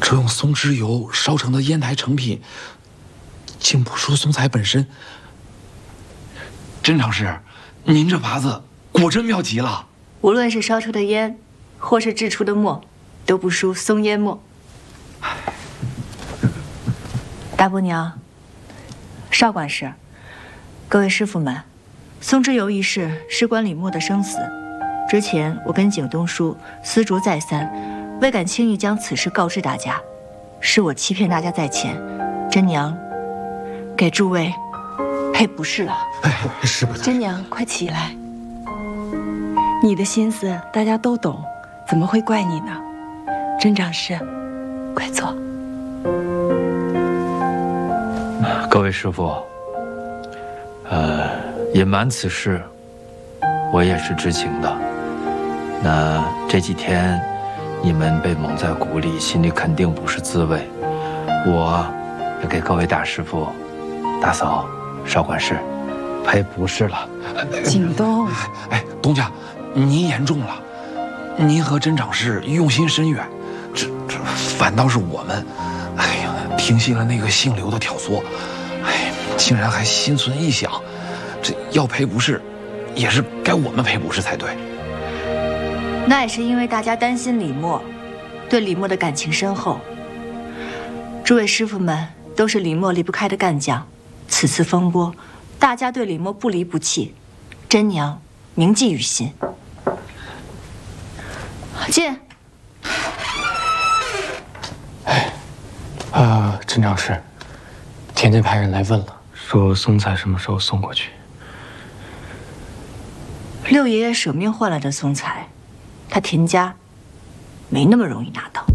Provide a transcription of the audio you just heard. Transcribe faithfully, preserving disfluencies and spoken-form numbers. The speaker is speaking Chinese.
这用松脂油烧成的烟台成品，竟不输松材本身。甄长师，您这法子果真妙极了。 无论是烧出的烟，或是制出的墨，都不输松烟墨。大伯娘，少管事，各位师傅们，松脂油一事事关李默的生死。之前我跟景东叔思酌再三，未敢轻易将此事告知大家，是我欺骗大家在前。甄娘，给诸位赔不是了。 哎，师傅， 甄娘，快起来。你的心思大家都懂，怎么会怪你呢？甄长师，快坐。 各位师傅，呃，隐瞒此事，我也是知情的。那这几天你们被蒙在鼓里，心里肯定不是滋味。我也给各位大师傅、大嫂、少管事赔不是了。 景东， 哎，东家，您言重了。您和甄长师用心深远，这这反倒是我们，哎呀，听信了那个姓刘的挑唆，哎，竟然还心存异想。这要赔不是，也是该我们赔不是才对。 那也是因为大家担心李默，对李默的感情深厚。诸位师傅们都是李默离不开的干将，此次风波，大家对李默不离不弃，甄娘铭记于心。进。 哎，啊，甄长师，田家派人来问了，说松材什么时候送过去？ 六爷爷舍命换来的松材，他田家没那么容易拿到。